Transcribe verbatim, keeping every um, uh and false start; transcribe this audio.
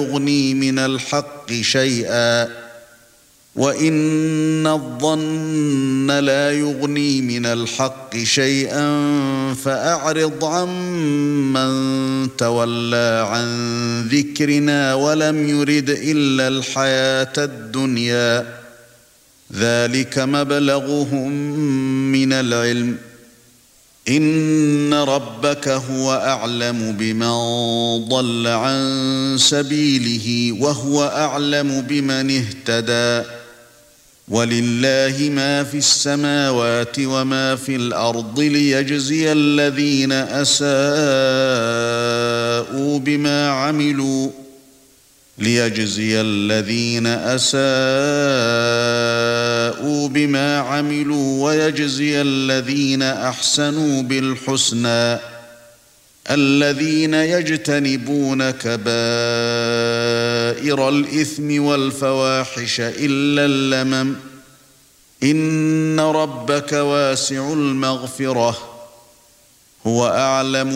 يغني من الحق شيئا وإن الظن لا يغني من الحق شيئا فأعرض عمن تولى عن ذكرنا ولم يرد إلا الحياة الدنيا ذلك مبلغهم من العلم إن ربك هو أعلم بمن ضل عن سبيله وهو أعلم بمن اهتدى ولله ما في السماوات وما في الأرض ليجزي الذين أساءوا بما عملوا ليجزي الذين أساءوا بما عملوا ويجزي الذين أحسنوا بالحسنى الذين يجتنبون كبائر الإثم والفواحش إلا اللمم إن ربك واسع المغفرة هو أعلم